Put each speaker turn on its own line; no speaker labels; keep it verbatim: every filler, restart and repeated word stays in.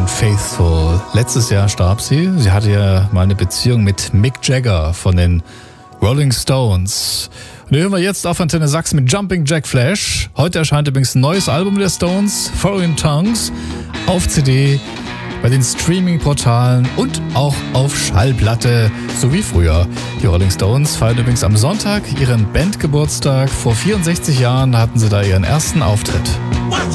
Marianne Faithfull. Letztes Jahr starb sie. Sie hatte ja mal eine Beziehung mit Mick Jagger von den Rolling Stones. Und hören wir jetzt auf Antenne Sachs mit Jumping Jack Flash. Heute erscheint übrigens ein neues Album der Stones, Foreign Tongues, auf C D, bei den Streaming-Portalen und auch auf Schallplatte, so wie früher. Die Rolling Stones feiern übrigens am Sonntag ihren Bandgeburtstag. Vor vierundsechzig Jahren hatten sie da ihren ersten Auftritt.